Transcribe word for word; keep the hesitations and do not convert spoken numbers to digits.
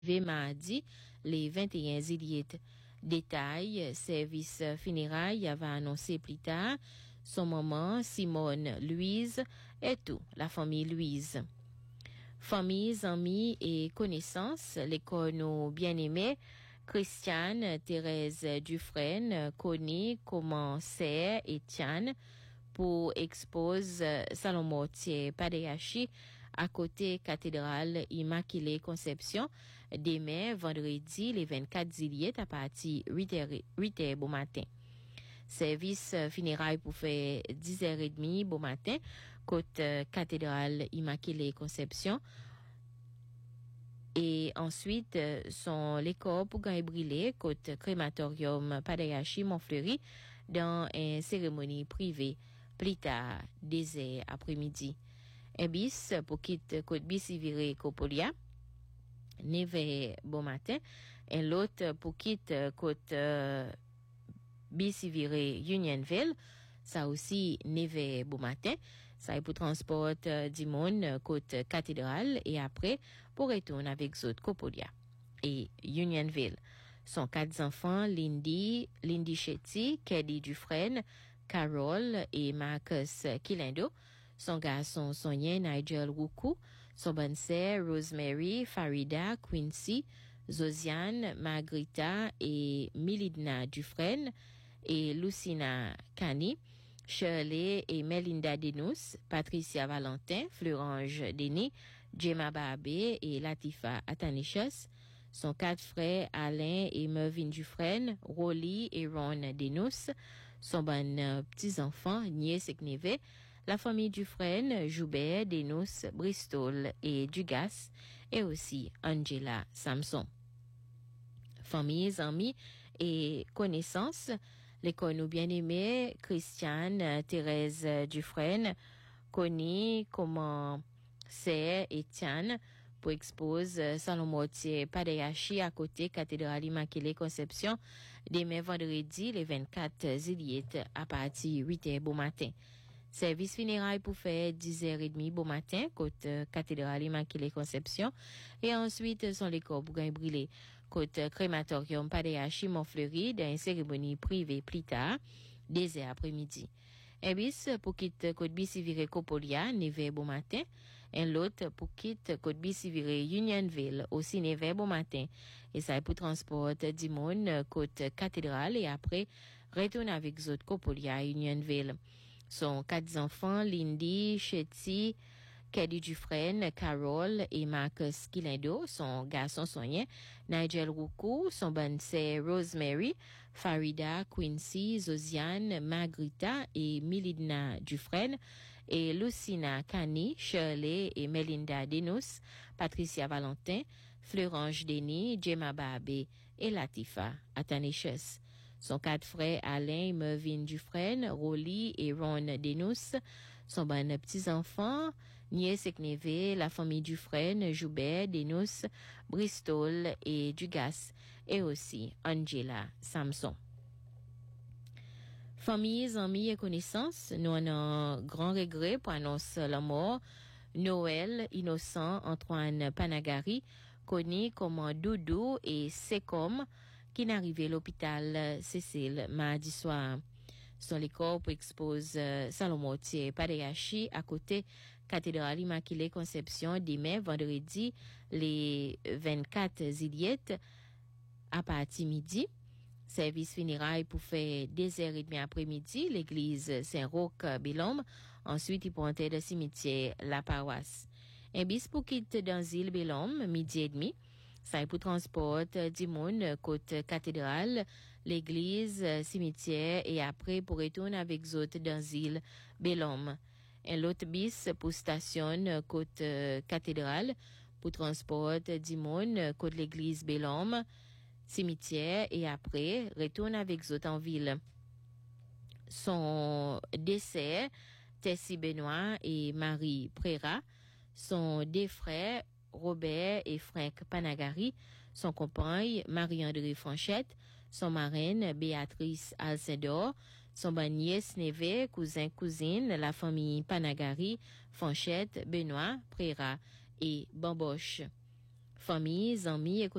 mardi, les vingt et un juillet. Détail, service funérailles va annoncer plus tard son maman Simone Louise et tout, la famille Louise. Familles, amis et connaissances, l'école nos bien-aimés, Christiane Thérèse Dufresne, connue comment c'est Étienne, pour expose Salon Mortier Padeachi à côté cathédrale Immaculée Conception demain vendredi les vingt-quatre juillet à partir huit heures bon matin. Service funérailles pour faire dix heures trente bon matin côté cathédrale Immaculée Conception. Et ensuite, sont les corps pour gagner brûler côté crématorium Padeachi Montfleury dans une cérémonie privée plus tard des heures après-midi. Un bis pour quitter côte Bisiviré Copolia, neuf bon matin, et l'autre pour quitter côte euh, Bisiviré Unionville, ça aussi neuf bon matin. Ça est pour transport euh, du monde côte cathédrale et après pour retourner avec autres Copolia et Unionville. Son quatre enfants, Lindy, Lindy Chetty, Kelly Dufresne, Carol et Marcus Kilindo. Son garçon Sonien Nigel Ruku, son bonne sœur Rosemary, Farida, Quincy, Zosiane, Margrita et Milidna Dufresne et Lucina Kani, Shirley et Melinda Denous, Patricia Valentin, Fleurange Denis, Gemma Barbé et Latifa Atanichos, son quatre frères Alain et Mervyn Dufresne, Rolly et Ron Denous, son bon euh, petits-enfants nièce et neveu, la famille Dufresne, Joubert, Denous, Bristol et Dugas, et aussi Angela Samson. Familles, amis et connaissances, l'école nous bien-aimée, Christiane Thérèse Dufresne, connue comment c'est Étienne, pour expose Salon Mortier Padeachi à côté cathédrale Immaculée Conception, demain vendredi, les vingt-quatre juillet, à partir huit heures bon matin. Service funérailles pour faire dix heures trente bon matin, côté cathédrale Immaculée Conception, et ensuite sont les corps pour gagner brûlé, côté crématorium Padeachi Montfleury, dans une cérémonie privée plus tard, des heures après-midi. Un bis pour quitter côte Bisiviré Copolia, neuf heures bon matin, et l'autre pour quitter côte Bisiviré Unionville, aussi neuf heures bon matin, et ça est pour transport du monde, côte cathédrale, et après, retourne avec autres Copolia Unionville. Son quatre enfants, Lindy, Chetty, Kelly Dufresne, Carol et Marcus Kilindo, son garçon soigné, Nigel Ruku, son bonne sœur Rosemary, Farida, Quincy, Zosiane, Margrita et Milidna Dufresne, et Lucina Kani, Shirley et Melinda Denous, Patricia Valentin, Fleurange Denis, Gemma Barbé et Latifa Atanichos. Son quatre frères Alain, Mervyn Dufresne, Rolly et Ron Denous, son bon petits-enfants, nièce et neveu, la famille Dufresne, Joubert, Denous, Bristol et Dugas, et aussi Angela Samson. Familles, amis et connaissances, nous avons un grand regret pour annoncer la mort Noël Innocent Antoine Panagari, connu comme Doudou et Secom, qui n'est arrivé à l'hôpital Cécile mardi soir. Son les corps pour expose euh, Salon Mortier Padeachi à côté cathédrale Immaculée Conception demain vendredi les vingt-quatre juillet à partir midi. Service funérailles pour faire des heures et demie après-midi, l'église Saint-Roch Bélhomme. Ensuite, il pointait le cimetière La Paroisse. Un bis pour quitter dans l'île Bélhomme, midi et demi. Ça est pour transport du monde côté cathédrale, l'église, cimetière et après pour retourner avec autres dans l'île Bélhomme. Un l'autre bis pour station côté cathédrale pour transport du monde côté l'église Bélhomme, cimetière et après retourne avec autres en ville. Son décès, Tessie Benoît et Marie Préra, sont des frères Robert et Frank Panagari, son compagne Marie-André Franchette, son marraine Béatrice Alcindor, son nièce neveu, cousin, cousine, la famille Panagari, Franchette, Benoît, Préra et Bamboche. famille, amis et